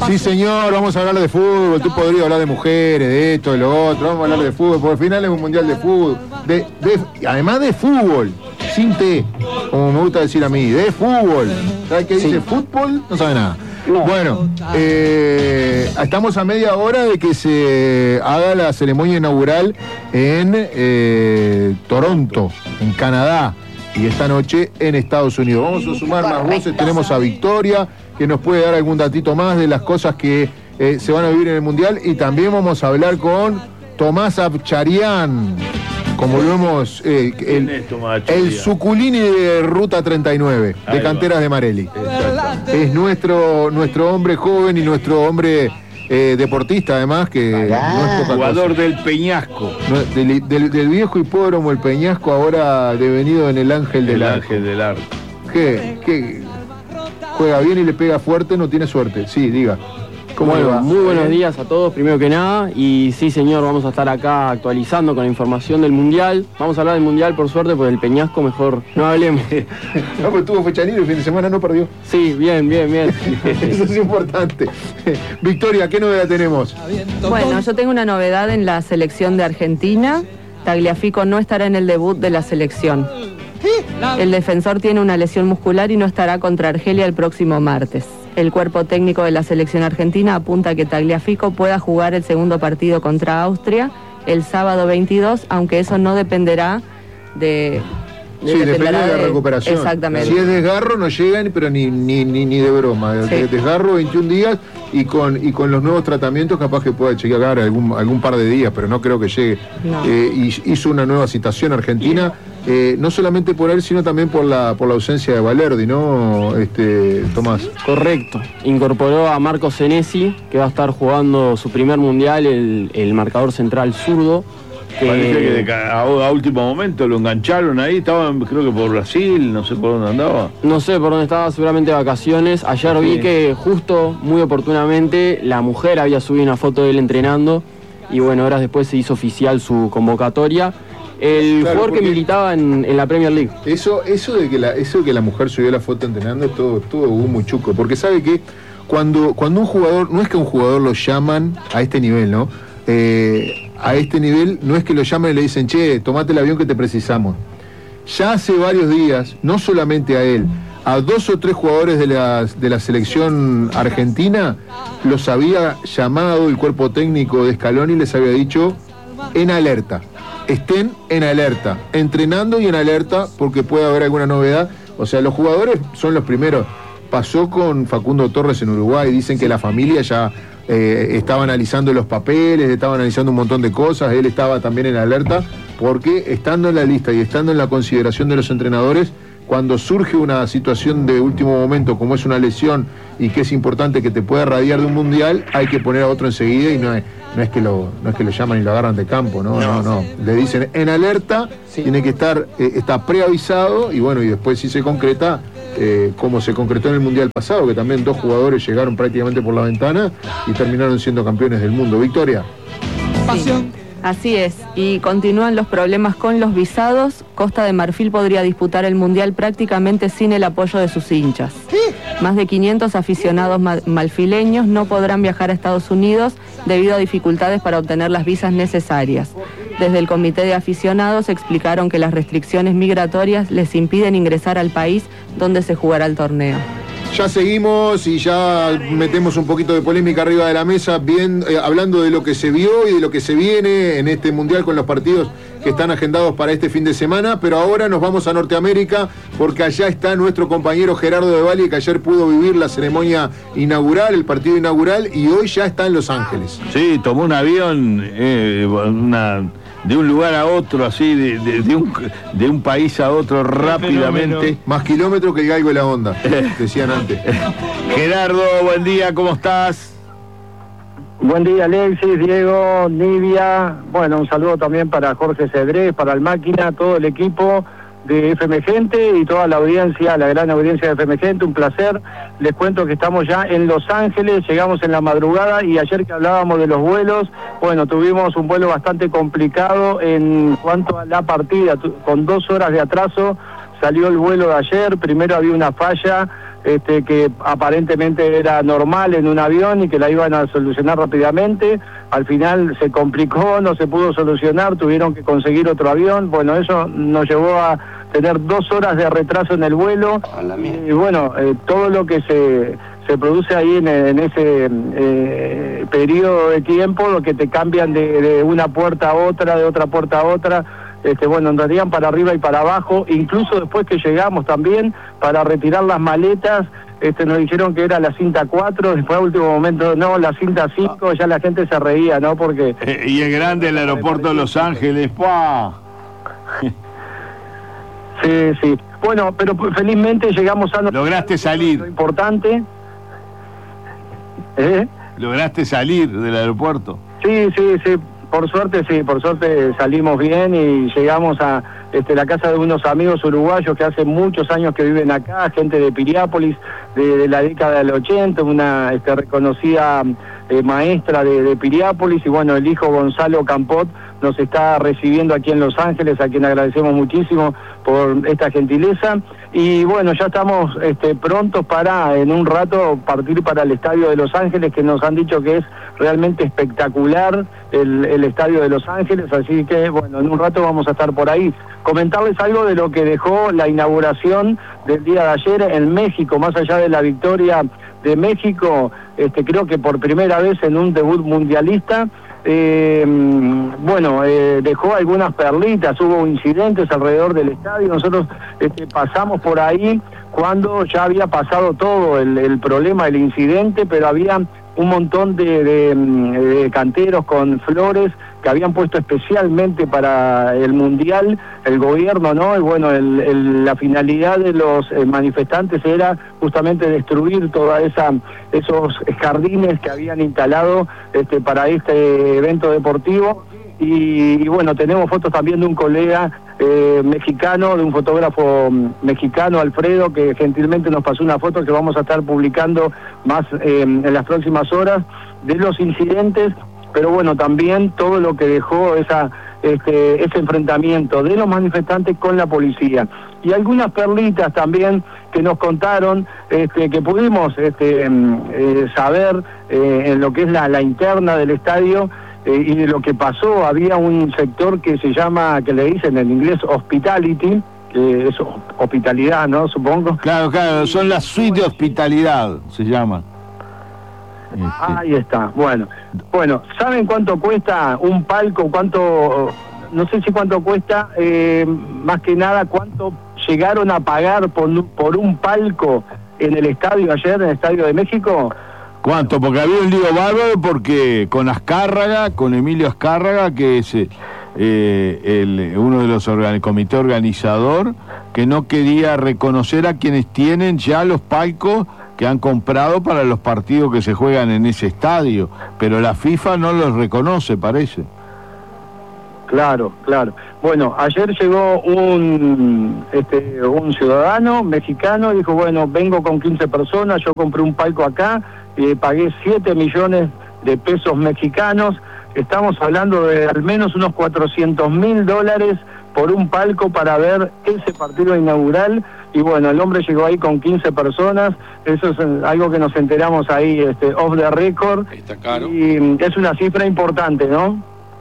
Sí, señor, vamos a hablar de fútbol. Tú podrías hablar de mujeres, de esto, de lo otro. Vamos a hablar de fútbol, porque al final es un mundial de fútbol. Además de fútbol, sin T, como me gusta decir a mí, de fútbol. ¿Sabes qué dice fútbol? No sabe nada. No. Bueno, estamos a media hora de que se haga la ceremonia inaugural en Toronto, en Canadá, y esta noche en Estados Unidos. Vamos a sumar más voces. Tenemos a Victoria, que nos puede dar algún datito más de las cosas que se van a vivir en el Mundial, y también vamos a hablar con Tomás Abcharian, como lo hemos, el Suculini de Ruta 39, de Canteras de Marelli. Es nuestro hombre joven y nuestro hombre deportista, además, que no es jugador del Peñasco. Del viejo hipódromo El Peñasco, ahora devenido en el Ángel del Arco. Ángel del Arco. ¿Qué? Juega bien y le pega fuerte, no tiene suerte. Sí, diga. ¿Cómo le va? Muy buenos días a todos, primero que nada. Y sí, señor, vamos a estar acá actualizando con la información del Mundial. Vamos a hablar del Mundial, por suerte, porque el Peñasco mejor no hablemos. No, pero tuvo fecha libre el fin de semana, no perdió. Sí, bien. Eso es importante. Victoria, ¿qué novedad tenemos? Bueno, yo tengo una novedad en la selección de Argentina. Tagliafico no estará en el debut de la selección. El defensor tiene una lesión muscular y no estará contra Argelia el próximo martes. El cuerpo técnico de la selección argentina apunta a que Tagliafico pueda jugar el segundo partido contra Austria el sábado 22, aunque eso no dependerá de... depende de la recuperación. Exactamente. Si es desgarro no llegan, pero ni de broma. Sí. Desgarro 21 días y con los nuevos tratamientos capaz que pueda llegar algún par de días, pero no creo que llegue. No. Hizo una nueva citación Argentina, no solamente por él, sino también por la ausencia de Valerdi, ¿no, Tomás? Correcto. Incorporó a Marco Senesi, que va a estar jugando su primer mundial, el marcador central zurdo. Parece que a último momento lo engancharon ahí, estaban creo que por Brasil, no sé por dónde andaba. No sé por dónde estaba, seguramente de vacaciones. Ayer vi que justo, muy oportunamente, la mujer había subido una foto de él entrenando y bueno, horas después se hizo oficial su convocatoria. El jugador que militaba en la Premier League. Eso de que la mujer subió la foto entrenando es todo muy chuco, porque sabe que cuando un jugador, no es que a un jugador lo llaman a este nivel, ¿no? A este nivel no es que lo llamen y le dicen, che, tomate el avión que te precisamos. Ya hace varios días, no solamente a él, a 2 o 3 jugadores de la selección argentina los había llamado el cuerpo técnico de Scaloni y les había dicho en alerta, estén en alerta, entrenando y en alerta porque puede haber alguna novedad. O sea, los jugadores son los primeros. Pasó con Facundo Torres en Uruguay, dicen que la familia ya estaba analizando los papeles, estaba analizando un montón de cosas, él estaba también en alerta, porque estando en la lista y estando en la consideración de los entrenadores, cuando surge una situación de último momento como es una lesión y que es importante que te pueda radiar de un mundial, hay que poner a otro enseguida y no es que lo llaman y lo agarran de campo, no. Le dicen en alerta, sí. Tiene que estar, está preavisado y bueno, y después si se concreta, como se concretó en el Mundial pasado, que también 2 jugadores llegaron prácticamente por la ventana y terminaron siendo campeones del mundo. Victoria. Sí, así es, y continúan los problemas con los visados. Costa de Marfil podría disputar el Mundial prácticamente sin el apoyo de sus hinchas. Más de 500 aficionados malfileños no podrán viajar a Estados Unidos debido a dificultades para obtener las visas necesarias. Desde el comité de aficionados explicaron que las restricciones migratorias les impiden ingresar al país donde se jugará el torneo. Ya seguimos y ya metemos un poquito de polémica arriba de la mesa, hablando de lo que se vio y de lo que se viene en este Mundial con los partidos que están agendados para este fin de semana, pero ahora nos vamos a Norteamérica porque allá está nuestro compañero Gerardo de Valle, que ayer pudo vivir la ceremonia inaugural, el partido inaugural, y hoy ya está en Los Ángeles. Sí, tomó un avión, de un lugar a otro, así, de un país a otro rápidamente. Más kilómetros que el galgo de la onda, decían antes. Gerardo, buen día, ¿cómo estás? Buen día, Alexis, Diego, Nivia. Bueno, un saludo también para Jorge Cedrés, para el Máquina, todo el equipo de FM Gente y toda la audiencia, la gran audiencia de FM Gente, un placer. Les cuento que estamos ya en Los Ángeles, llegamos en la madrugada y ayer que hablábamos de los vuelos, bueno, tuvimos un vuelo bastante complicado en cuanto a la partida, con 2 horas de atraso salió el vuelo de ayer. Primero había una falla que aparentemente era normal en un avión y que la iban a solucionar rápidamente. Al final se complicó, no se pudo solucionar, tuvieron que conseguir otro avión. Bueno, eso nos llevó a tener 2 horas de retraso en el vuelo. Y bueno, todo lo que se produce ahí en ese periodo de tiempo, lo que te cambian de una puerta a otra, de otra puerta a otra. Bueno, andarían para arriba y para abajo, incluso después que llegamos también, para retirar las maletas, nos dijeron que era la cinta 4, después a último momento, no, la cinta 5, ya la gente se reía, ¿no? Porque... y es grande el aeropuerto de Los Ángeles, ¡pah! Sí. Bueno, pero felizmente llegamos a... Lograste salir. Lo importante. ¿Lograste salir del aeropuerto? Sí. Por suerte salimos bien y llegamos a la casa de unos amigos uruguayos que hace muchos años que viven acá, gente de Piriápolis, de la década del 80, una reconocida maestra de Piriápolis, y bueno, el hijo Gonzalo Campot nos está recibiendo aquí en Los Ángeles, a quien agradecemos muchísimo por esta gentileza. Y bueno, ya estamos prontos para, en un rato, partir para el Estadio de Los Ángeles, que nos han dicho que es realmente espectacular el Estadio de Los Ángeles, así que bueno, en un rato vamos a estar por ahí. Comentarles algo de lo que dejó la inauguración del día de ayer en México, más allá de la victoria de México, creo que por primera vez en un debut mundialista. Dejó algunas perlitas, hubo incidentes alrededor del estadio, nosotros pasamos por ahí cuando ya había pasado todo el problema, el incidente, pero había un montón de canteros con flores que habían puesto especialmente para el Mundial, el gobierno, ¿no? Y bueno, la finalidad de los manifestantes era justamente destruir toda esos jardines que habían instalado para este evento deportivo. Y bueno, tenemos fotos también de un colega mexicano, de un fotógrafo mexicano, Alfredo, que gentilmente nos pasó una foto que vamos a estar publicando más en las próximas horas, de los incidentes, pero bueno, también todo lo que dejó ese enfrentamiento de los manifestantes con la policía. Y algunas perlitas también que nos contaron, que pudimos saber en lo que es la interna del estadio, y de lo que pasó. Había un sector que se llama, que le dicen en inglés hospitality, que es hospitalidad, ¿no? Supongo. Claro, son las suites de hospitalidad, se llaman. Ahí está, bueno, ¿saben cuánto cuesta un palco? No sé si cuánto cuesta, más que nada, cuánto llegaron a pagar por un palco en el estadio ayer, en el Estadio de México. ¿Cuánto? Porque había un lío bárbaro, porque con Emilio Azcárraga, que es uno de los comité organizador, que no quería reconocer a quienes tienen ya los palcos que han comprado para los partidos que se juegan en ese estadio, pero la FIFA no los reconoce, parece. Claro. Bueno, ayer llegó un ciudadano mexicano y dijo, bueno, vengo con 15 personas, yo compré un palco acá, pagué 7 millones de pesos mexicanos, estamos hablando de al menos unos $400,000 por un palco para ver ese partido inaugural. Y bueno, el hombre llegó ahí con 15 personas, eso es algo que nos enteramos ahí, off the record. Está caro. Y es una cifra importante, ¿no?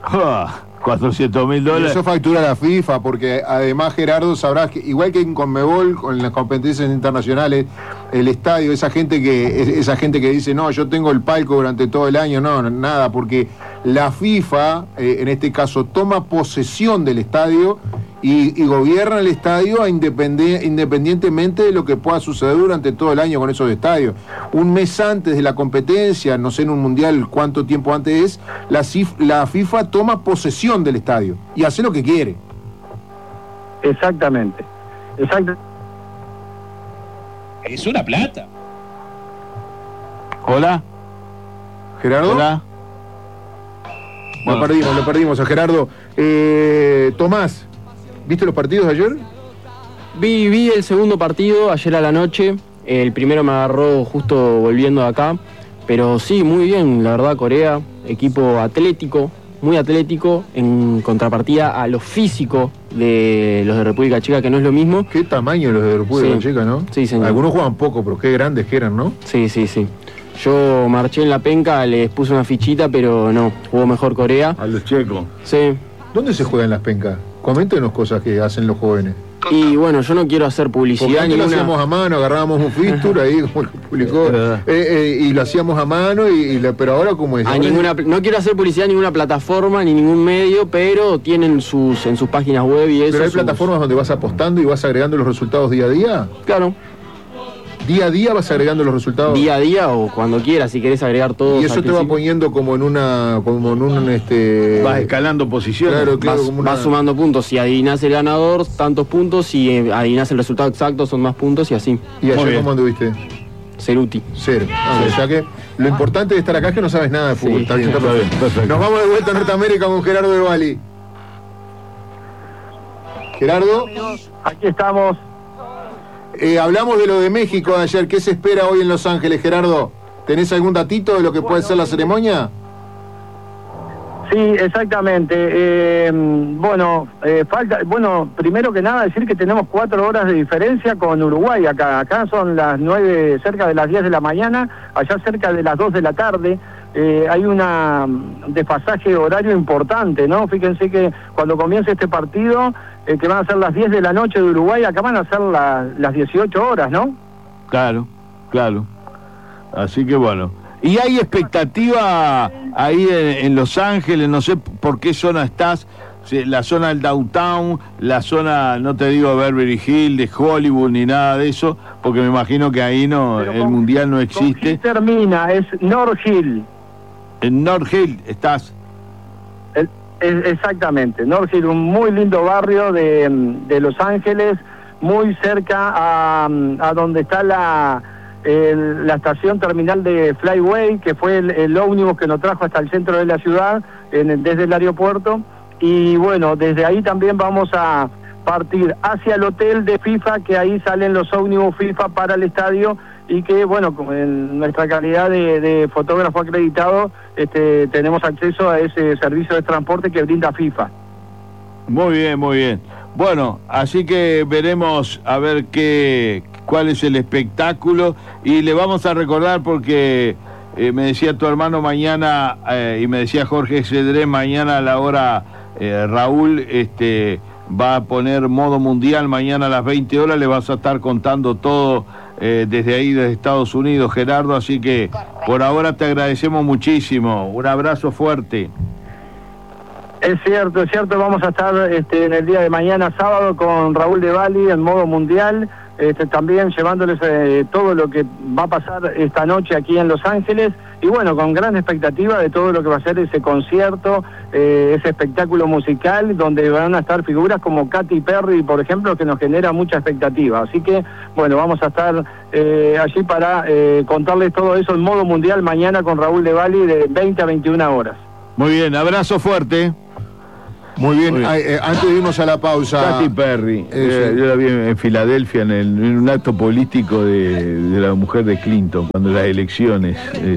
$400,000. Eso factura la FIFA, porque además, Gerardo, sabrás que igual que en Conmebol, con las competencias internacionales, el estadio, esa gente que dice, no, yo tengo el palco durante todo el año, no, nada, porque la FIFA, en este caso, toma posesión del estadio y gobierna el estadio independientemente de lo que pueda suceder durante todo el año con esos estadios. Un mes antes de la competencia, no sé en un mundial cuánto tiempo antes es, la FIFA toma posesión del estadio y hace lo que quiere. Exactamente. Es una plata. Hola. ¿Gerardo? Hola. Lo perdimos a Gerardo. Tomás, ¿viste los partidos de ayer? Vi el segundo partido ayer a la noche. El primero me agarró justo volviendo de acá. Pero sí, muy bien, la verdad, Corea, equipo atlético, muy atlético, en contrapartida a lo físico de los de República Checa, que no es lo mismo. Qué tamaño los de República Checa, ¿no? Sí, señor. Algunos juegan poco, pero qué grandes que eran, ¿no? Sí. Yo marché en la penca, les puse una fichita, pero no, jugó mejor Corea. A los checos. Sí. ¿Dónde se juegan las pencas? Coméntenos cosas que hacen los jóvenes. Y bueno, yo no quiero hacer Porque publicidad antes lo ninguna. hacíamos a mano, agarrábamos un fixture ahí, como lo publicó, y lo hacíamos a mano, pero ahora como es. No quiero hacer publicidad a ninguna plataforma ni ningún medio, pero tienen en sus páginas web y eso. Pero hay plataformas donde vas apostando y vas agregando los resultados día a día. Claro. Día a día vas agregando los resultados. Día a día o cuando quieras, si querés agregar todo. Y eso te va poniendo como en un Vas escalando posiciones. Claro, vas sumando puntos. Si adivinás el ganador, tantos puntos. Si adivinás el resultado exacto, son más puntos y así. ¿Y ayer cómo anduviste? Ceruti. 0. O sea que lo importante de estar acá es que no sabes nada de fútbol. Sí. Está bien, está perfecto. Nos vamos de vuelta a Norteamérica con Gerardo de Bali. Gerardo. Aquí estamos. Hablamos de lo de México de ayer. ¿Qué se espera hoy en Los Ángeles, Gerardo? ¿Tenés algún datito de lo que puede ser la ceremonia? Sí, exactamente. Falta, primero que nada decir que tenemos 4 horas de diferencia con Uruguay acá. Acá son las 9, cerca de las 10 de la mañana, allá cerca de las 2 de la tarde. Hay un desfasaje horario importante, ¿no? Fíjense que cuando comience este partido, que van a ser las 10 de la noche de Uruguay, acá van a ser las 18 horas, ¿no? Claro. Así que bueno. ¿Y hay expectativa ahí en Los Ángeles? No sé por qué zona estás. La zona del downtown, la zona, no te digo Beverly Hills, de Hollywood, ni nada de eso, porque me imagino que ahí el mundial no existe. Termina, es North Hill. En North Hill estás. Exactamente, North Hill, un muy lindo barrio de Los Ángeles, muy cerca a donde está la estación terminal de Flyway, que fue el ómnibus que nos trajo hasta el centro de la ciudad, desde el aeropuerto. Y bueno, desde ahí también vamos a partir hacia el hotel de FIFA, que ahí salen los ómnibus FIFA para el estadio, y que bueno, en nuestra calidad de fotógrafo acreditado, tenemos acceso a ese servicio de transporte que brinda FIFA. Muy bien. Bueno, así que veremos a ver cuál es el espectáculo, y le vamos a recordar porque me decía tu hermano mañana, y me decía Jorge Cedré, mañana a la hora Raúl va a poner modo mundial mañana a las 20 horas, le vas a estar contando todo desde ahí, desde Estados Unidos, Gerardo, así que por ahora te agradecemos muchísimo, un abrazo fuerte. Es cierto, vamos a estar en el día de mañana sábado con Raúl de Bali en modo mundial, también llevándoles todo lo que va a pasar esta noche aquí en Los Ángeles, y bueno, con gran expectativa de todo lo que va a ser ese concierto, ese espectáculo musical, donde van a estar figuras como Katy Perry, por ejemplo, que nos genera mucha expectativa. Así que, bueno, vamos a estar allí para contarles todo eso en modo mundial mañana con Raúl de Bali de 20 a 21 horas. Muy bien, abrazo fuerte. Muy bien. Antes de irnos a la pausa. Katy Perry, yo la vi en Filadelfia en un acto político de la mujer de Clinton, cuando las elecciones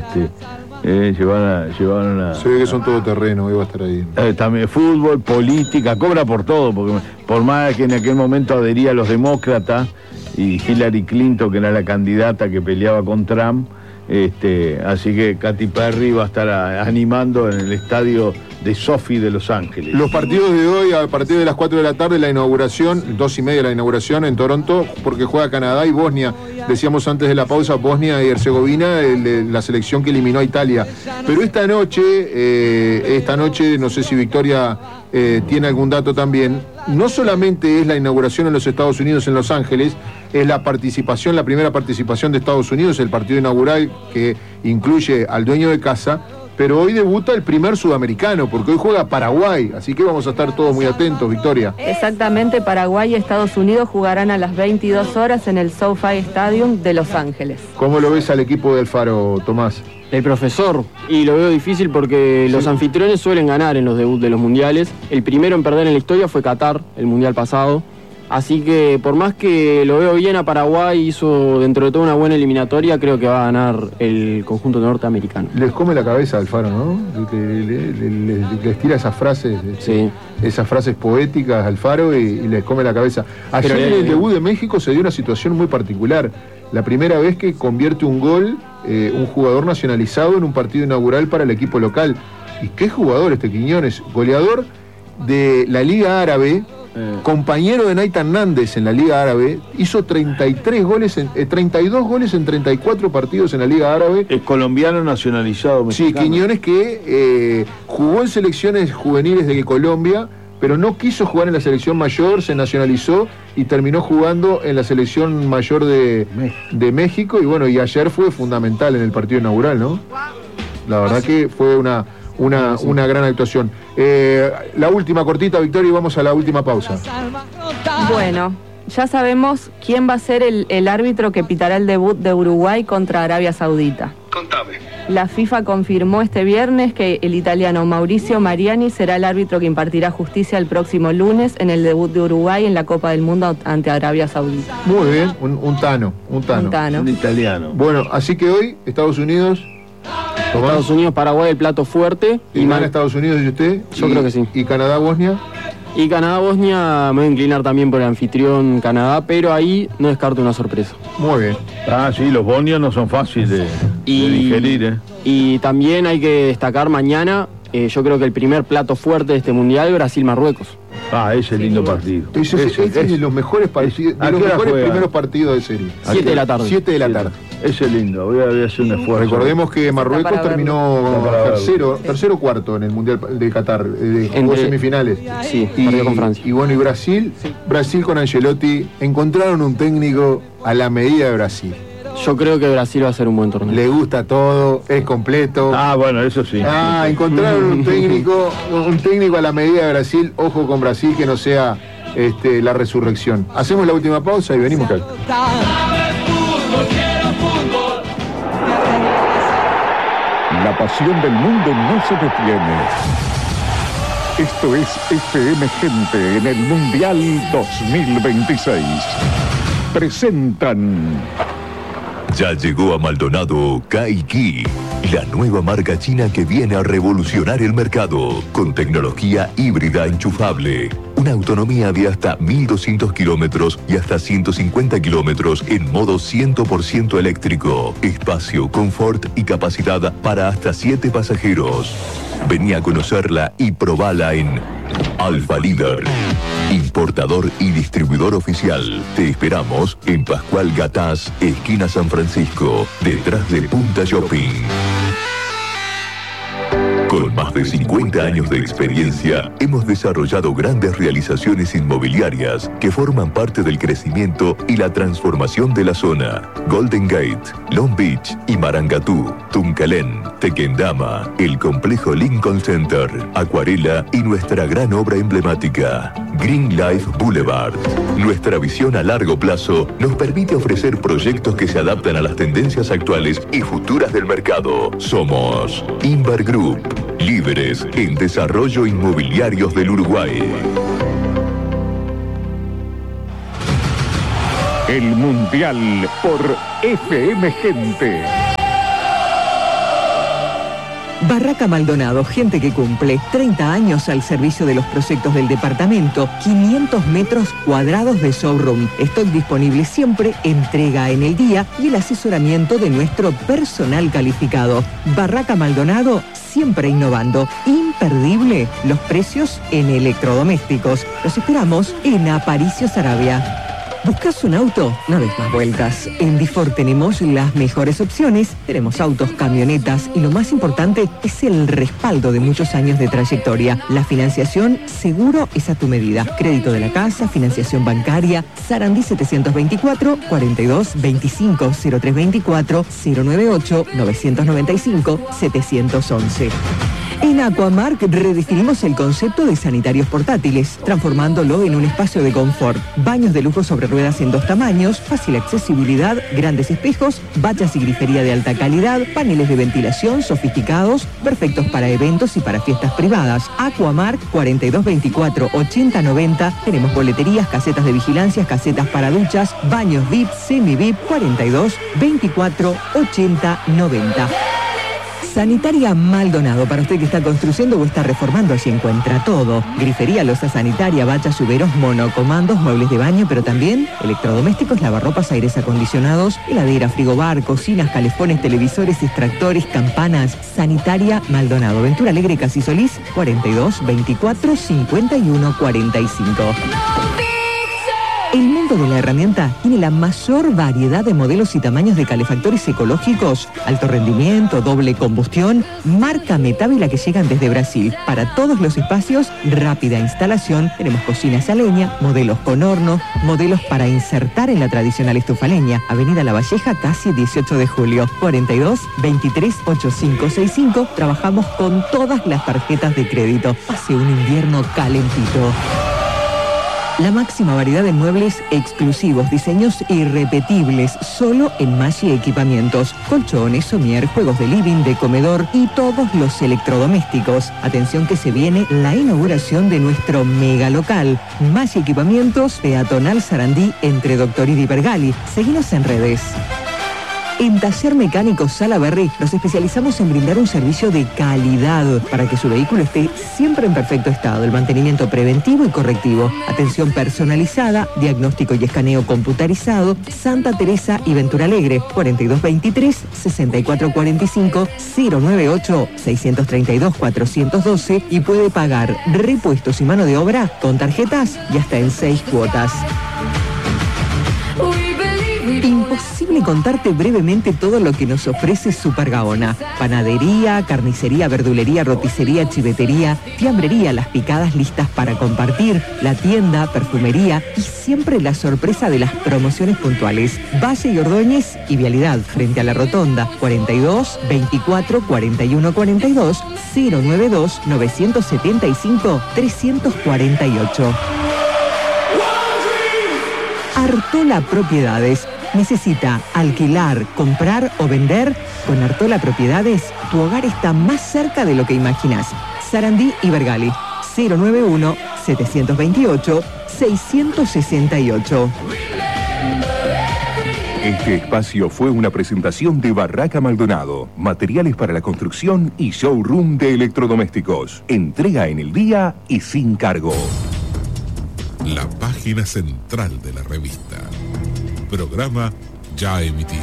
llevaron a... Se ve que son todo terreno, iba a estar ahí. También fútbol, política, cobra por todo, porque por más que en aquel momento adhería a los demócratas, y Hillary Clinton, que era la candidata que peleaba con Trump, así que Katy Perry va a estar animando en el estadio de SoFi de Los Ángeles. Los partidos de hoy, a partir de las 4 de la tarde, la inauguración, 2:30 la inauguración en Toronto, porque juega Canadá y Bosnia. Decíamos antes de la pausa, Bosnia y Herzegovina, la selección que eliminó a Italia. Pero esta noche, no sé si Victoria tiene algún dato también, no solamente es la inauguración en los Estados Unidos, en Los Ángeles, es la primera participación de Estados Unidos, el partido inaugural que incluye al dueño de casa, pero hoy debuta el primer sudamericano, porque hoy juega Paraguay, así que vamos a estar todos muy atentos, Victoria. Exactamente, Paraguay y Estados Unidos jugarán a las 22 horas en el SoFi Stadium de Los Ángeles. ¿Cómo lo ves al equipo del Faro, Tomás? El profesor, y lo veo difícil porque los anfitriones suelen ganar en los debuts de los mundiales. El primero en perder en la historia fue Qatar, el mundial pasado. Así que por más que lo veo bien a Paraguay, hizo dentro de todo una buena eliminatoria, creo que va a ganar el conjunto norteamericano. Les come la cabeza Alfaro, ¿no? Les tira esas frases, Sí. esas frases poéticas a Alfaro y les come la cabeza. Ayer Pero, en el debut de México se dio una situación muy particular. La primera vez que convierte un gol un jugador nacionalizado en un partido inaugural para el equipo local. ¿Y qué jugador este Quiñones? Goleador de la Liga Árabe, compañero de Nathan Nández en la Liga Árabe, hizo 32 goles en 34 partidos en la Liga Árabe. Es colombiano nacionalizado mexicano. Sí, Quiñones que jugó en selecciones juveniles de Colombia, pero no quiso jugar en la selección mayor, se nacionalizó y terminó jugando en la selección mayor de México. Y bueno, y ayer fue fundamental en el partido inaugural, ¿no? La verdad que fue una gran actuación. La última cortita, Victoria, y vamos a la última pausa. Bueno, ya sabemos quién va a ser el árbitro que pitará el debut de Uruguay contra Arabia Saudita. Contame. La FIFA confirmó este viernes que el italiano Mauricio Mariani será el árbitro que impartirá justicia el próximo lunes en el debut de Uruguay en la Copa del Mundo ante Arabia Saudita. Muy bien, un tano. Un italiano. Bueno, así que hoy, Estados Unidos... Estados Unidos, Paraguay, el plato fuerte. ¿Y gana Estados Unidos y usted? Yo creo que sí. ¿Y Canadá, Bosnia? Y Canadá-Bosnia me voy a inclinar también por el anfitrión Canadá, pero ahí no descarto una sorpresa. Muy bien. Ah, sí, los bonios no son fáciles de digerir, ¿eh? Y también hay que destacar mañana, yo creo que el primer plato fuerte de este mundial, Brasil-Marruecos. Ah, ese lindo partido. Ese es de los mejores partidos, de los mejores primeros partidos de serie. 7 de la tarde. 7 de la tarde. Ese es lindo, voy a hacer un esfuerzo. Recordemos que Marruecos para terminó tercero o cuarto en el Mundial de Qatar, jugó semifinales. Sí, perdió con Francia. Y bueno, y Brasil con Ancelotti encontraron un técnico a la medida de Brasil. Yo creo que Brasil va a ser un buen torneo. Le gusta todo, es completo. Ah, bueno, eso sí. Encontraron un técnico a la medida de Brasil. Ojo con Brasil, que no sea la resurrección. Hacemos la última pausa y venimos. La pasión del mundo no se detiene. Esto es FM Gente en el Mundial 2026. Presentan... Ya llegó a Maldonado Kaiki, la nueva marca china que viene a revolucionar el mercado con tecnología híbrida enchufable, una autonomía de hasta 1.200 kilómetros y hasta 150 kilómetros en modo 100% eléctrico, espacio, confort y capacidad para hasta 7 pasajeros. Vení a conocerla y probala en Alfa Líder, importador y distribuidor oficial. Te esperamos en Pascual Gatás, esquina San Francisco, detrás de Punta Shopping. Con más de 50 años de experiencia, hemos desarrollado grandes realizaciones inmobiliarias que forman parte del crecimiento y la transformación de la zona. Golden Gate, Long Beach y Marangatú, Tuncalén, Tequendama, el complejo Lincoln Center, Acuarela y nuestra gran obra emblemática, Green Life Boulevard. Nuestra visión a largo plazo nos permite ofrecer proyectos que se adaptan a las tendencias actuales y futuras del mercado. Somos Inver Group, líderes en desarrollo inmobiliarios del Uruguay. El Mundial por FM Gente. Barraca Maldonado, gente que cumple 30 años al servicio de los proyectos del departamento, 500 metros cuadrados de showroom. Stock disponible siempre, entrega en el día y el asesoramiento de nuestro personal calificado. Barraca Maldonado, siempre innovando. Imperdible los precios en electrodomésticos. Los esperamos en Aparicio Sarabia. ¿Buscas un auto? No des más vueltas. En Difor tenemos las mejores opciones. Tenemos autos, camionetas y lo más importante es el respaldo de muchos años de trayectoria. La financiación seguro es a tu medida. Crédito de la casa, financiación bancaria. Sarandí 724 42 25 0324 098 995 711. En Aquamark redefinimos el concepto de sanitarios portátiles, transformándolo en un espacio de confort. Baños de lujo sobre ruedas en 2 tamaños, fácil accesibilidad, grandes espejos, bañas y grifería de alta calidad, paneles de ventilación sofisticados, perfectos para eventos y para fiestas privadas. Aquamark 4224-8090. Tenemos boleterías, casetas de vigilancia, casetas para duchas, baños VIP, semi-VIP 4224-8090. Sanitaria Maldonado, para usted que está construyendo o está reformando, allí encuentra todo. Grifería, loza sanitaria, bachas, lluveros, monocomandos, muebles de baño, pero también electrodomésticos, lavarropas, aires acondicionados, heladera, frigobar, cocinas, calefones, televisores, extractores, campanas. Sanitaria Maldonado, Ventura Alegre, Casi Solís, 4224-5145. El mundo de la herramienta tiene la mayor variedad de modelos y tamaños de calefactores ecológicos, alto rendimiento, doble combustión, marca Metávila que llegan desde Brasil. Para todos los espacios, rápida instalación. Tenemos cocinas a leña, modelos con horno, modelos para insertar en la tradicional estufa leña. Avenida La Valleja, casi 18 de julio, 42-23-8565. Trabajamos con todas las tarjetas de crédito. Pase un invierno calentito. La máxima variedad de muebles exclusivos, diseños irrepetibles, solo en Maggi Equipamientos. Colchones, somier, juegos de living, de comedor y todos los electrodomésticos. Atención que se viene la inauguración de nuestro mega local. Maggi Equipamientos, peatonal Sarandí, entre Doctoridi y Bergali. Seguinos en redes. En Taller Mecánico Salaberry nos especializamos en brindar un servicio de calidad para que su vehículo esté siempre en perfecto estado. El mantenimiento preventivo y correctivo, atención personalizada, diagnóstico y escaneo computarizado. Santa Teresa y Ventura Alegre, 4223-6445-098-632-412 y puede pagar repuestos y mano de obra con tarjetas y hasta en 6 cuotas. Imposible contarte brevemente todo lo que nos ofrece Super Gaona. Panadería, carnicería, verdulería, roticería, chivetería, fiambrería, las picadas listas para compartir, la tienda, perfumería y siempre la sorpresa de las promociones puntuales. Valle y Ordóñez y Vialidad frente a la Rotonda, 42 24 41 42 092 975 348. Artola Propiedades. ¿Necesita alquilar, comprar o vender? Con Artola Propiedades, tu hogar está más cerca de lo que imaginas. Sarandí y Bergali, 091-728-668. Este espacio fue una presentación de Barraca Maldonado, materiales para la construcción y showroom de electrodomésticos. Entrega en el día y sin cargo. La página central de la revista. Programa ya emitido.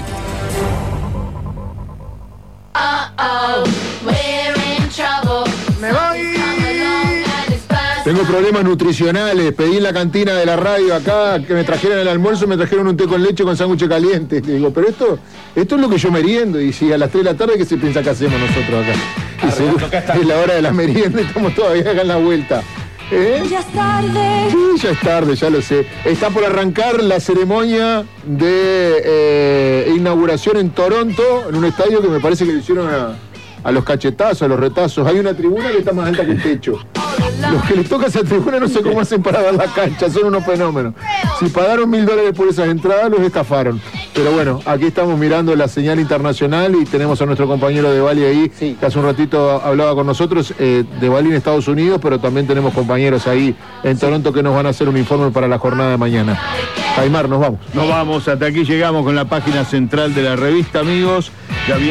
¡Me voy! Tengo problemas nutricionales. Pedí en la cantina de la radio acá que me trajeran el almuerzo, me trajeron un té con leche con sándwich caliente. Le digo, pero esto es lo que yo meriendo. Y si a las 3 de la tarde, ¿qué se piensa que hacemos nosotros acá? Y es la hora de la merienda y estamos todavía acá en la vuelta. Ya es tarde. Sí, ya es tarde, ya lo sé. Está por arrancar la ceremonia de inauguración en Toronto, en un estadio que me parece que le hicieron a los cachetazos, a los retazos. Hay una tribuna que está más alta que el techo. Los que les toca esa tribuna no sé cómo hacen para ver la cancha, son unos fenómenos. Si pagaron $1.000 por esas entradas, los estafaron. Pero bueno, aquí estamos mirando la señal internacional y tenemos a nuestro compañero de Bali ahí, sí, que hace un ratito hablaba con nosotros, de Bali en Estados Unidos, pero también tenemos compañeros ahí en Toronto que nos van a hacer un informe para la jornada de mañana. Aymar, nos vamos. Nos vamos, hasta aquí llegamos con la página central de la revista, amigos. Ya